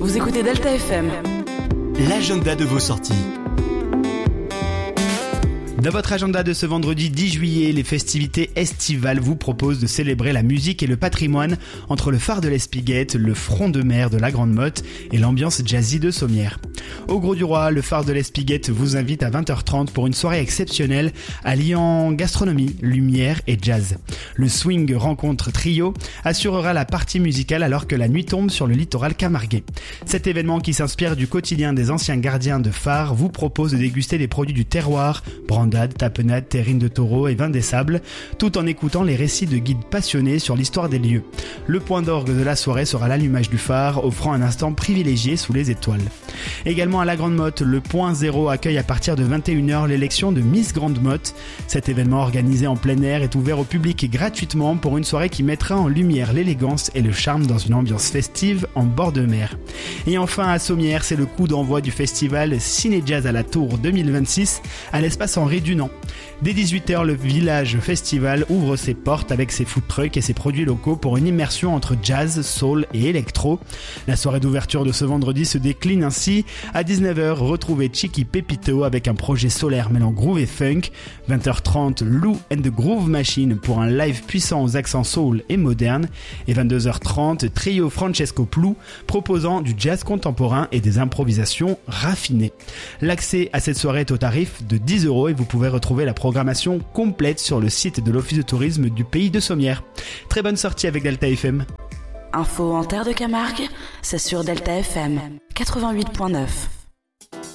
Vous écoutez Delta FM. L'agenda de vos sorties. Dans votre agenda de ce vendredi 10 juillet, les festivités estivales vous proposent de célébrer la musique et le patrimoine entre le phare de l'Espiguette, le front de mer de la Grande Motte et l'ambiance jazzy de Sommières. Au Gros du Roi, le phare de l'Espiguette vous invite à 20h30 pour une soirée exceptionnelle alliant gastronomie, lumière et jazz. Le Swing Rencontre Trio assurera la partie musicale alors que la nuit tombe sur le littoral camarguais. Cet événement qui s'inspire du quotidien des anciens gardiens de phare vous propose de déguster des produits du terroir, brandade, tapenade, terrine de taureau et vin des sables, tout en écoutant les récits de guides passionnés sur l'histoire des lieux. Le point d'orgue de la soirée sera l'allumage du phare, offrant un instant privilégié sous les étoiles. Également à la Grande Motte, le Point Zéro accueille à partir de 21h l'élection de Miss Grande Motte. Cet événement organisé en plein air est ouvert au public gratuitement pour une soirée qui mettra en lumière l'élégance et le charme dans une ambiance festive en bord de mer. Et enfin à Sommières, c'est le coup d'envoi du festival Ciné Jazz à la Tour 2026 à l'espace Henri Dunant. Dès 18h, le village festival ouvre ses portes avec ses food trucks et ses produits locaux pour une immersion entre jazz, soul et électro. La soirée d'ouverture de ce vendredi se décline ainsi. À 19h, retrouvez Chicky Pepito avec un projet solaire mêlant groove et funk. 20h30, Lou and the Groove Machine pour un live puissant aux accents soul et moderne. Et 22h30, trio Francesco Plou proposant du jazz contemporain et des improvisations raffinées. L'accès à cette soirée est au tarif de 10€ et vous pouvez retrouver la programmation complète sur le site de l'Office de tourisme du pays de Sommières. Très bonne sortie avec Delta FM. Info en terre de Camargue, c'est sur Delta FM 88.9.